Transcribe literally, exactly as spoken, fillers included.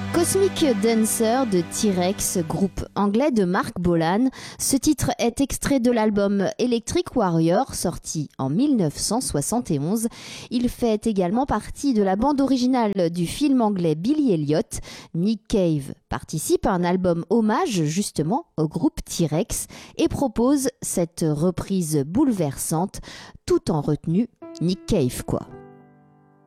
Cosmic Dancer de T-Rex, groupe anglais de Mark Bolan. Ce titre est extrait de l'album Electric Warrior, sorti en mille neuf cent soixante et onze. Il fait également partie de la bande originale du film anglais Billy Elliot. Nick Cave participe à un album hommage justement au groupe T-Rex et propose cette reprise bouleversante, tout en retenue. Nick Cave quoi.